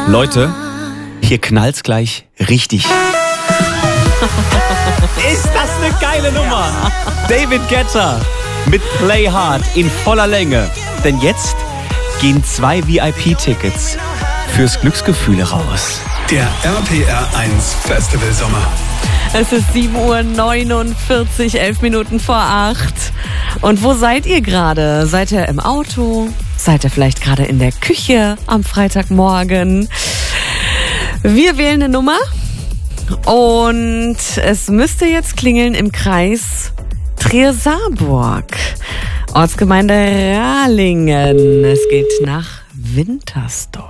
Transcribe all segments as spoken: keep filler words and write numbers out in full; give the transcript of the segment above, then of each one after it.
Leute, hier knallt's gleich richtig. Ist das eine geile Nummer? David Guetta mit Play Hard in voller Länge. Denn jetzt gehen zwei V I P-Tickets fürs Glücksgefühle raus. Der R P R eins Festival Sommer. Es ist sieben Uhr neunundvierzig, elf Minuten vor acht. Und wo seid ihr gerade? Seid ihr im Auto? Seid ihr vielleicht gerade in der Küche am Freitagmorgen? Wir wählen eine Nummer und es müsste jetzt klingeln im Kreis Trier-Saarburg, Ortsgemeinde Rahlingen. Es geht nach Wintersdorf.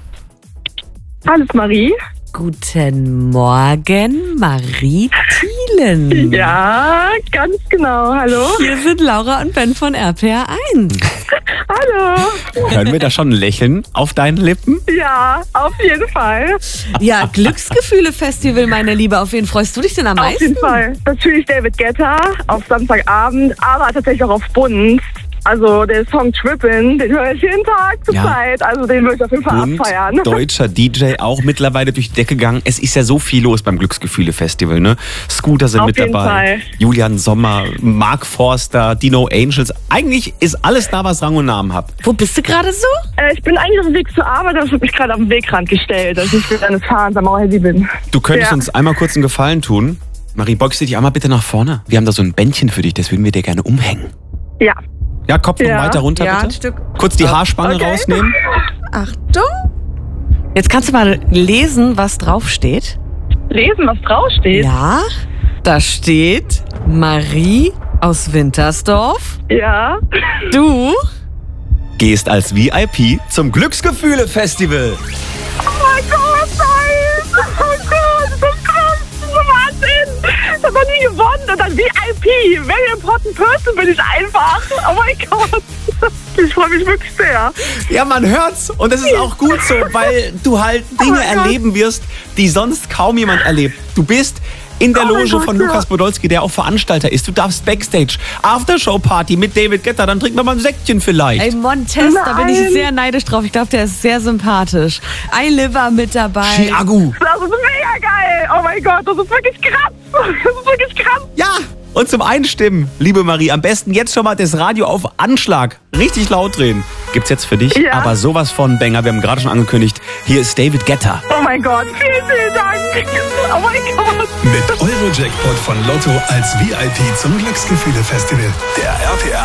Hallo Marie. Guten Morgen, Marie Thielen. Ja, ganz genau. Hallo. Hier sind Laura und Ben von R P R eins. Hallo. Hören wir da schon ein Lächeln auf deinen Lippen? Ja, auf jeden Fall. Ja, Glücksgefühle-Festival, meine Liebe. Auf wen freust du dich denn am meisten? Auf jeden Fall. Natürlich David Guetta auf Samstagabend, aber tatsächlich auch auf Bunt. Also der Song Trippin', den höre ich jeden Tag zur Ja. Zeit. Also den würde ich auf jeden Fall Und abfeiern. deutscher D J auch mittlerweile durch die Decke gegangen. Es ist ja so viel los beim Glücksgefühle-Festival, ne? Scooter sind Auf mit jeden dabei. Fall. Julian Sommer, Mark Forster, Dino Angels. Eigentlich ist alles da, was Rang und Namen hat. Wo bist du gerade so? Äh, ich bin eigentlich auf dem Weg zur Arbeit, aber ich habe mich gerade auf den Wegrand gestellt, dass ich während des Fahrens am Mauerhandy bin. Du könntest Ja. uns einmal kurz einen Gefallen tun. Marie, beugst du dich einmal bitte nach vorne? Wir haben da so ein Bändchen für dich, das würden wir dir gerne umhängen. Ja. Ja, Kopf noch Ja. weiter runter, Ja, ein bitte. Stück. Kurz die Haarspange Okay. rausnehmen. Achtung. Jetzt kannst du mal lesen, was draufsteht. Lesen, was draufsteht. Ja, da steht Marie aus Wintersdorf. Ja. Du Gehst als V I P zum Glücksgefühle-Festival. Oh mein Gott, nein! Oh Gott, das ist krass, das ist so Wahnsinn! Ich habe noch nie gewonnen und dann V I P, very important person bin ich einfach. Oh mein Gott, ich freue mich wirklich sehr. Ja, man hört's. Und das ist auch gut so, weil du halt Dinge mein Gott. erleben wirst, die sonst kaum jemand erlebt. Du bist in der Oh mein Loge Gott, von ja. Lukas Podolski, der auch Veranstalter ist. Du darfst Backstage, Aftershow-Party mit David Guetta, dann trinken wir mal ein Säckchen vielleicht. Ey, Montez, da bin ich Nein. sehr neidisch drauf. Ich glaube, der ist sehr sympathisch. iLiver mit dabei. Chiagu. Das ist mega geil. Oh mein Gott, das ist wirklich krass. Das ist wirklich krass. Ja, und zum Einstimmen, liebe Marie, am besten jetzt schon mal das Radio auf Anschlag richtig laut drehen. Gibt's jetzt für dich, Ja. aber sowas von Banger. Wir haben gerade schon angekündigt, hier ist David Guetta. Oh mein Gott, vielen, vielen Dank. Oh mein Gott. Mit Eurojackpot von Lotto als V I P zum Glücksgefühle Festival. Der R P R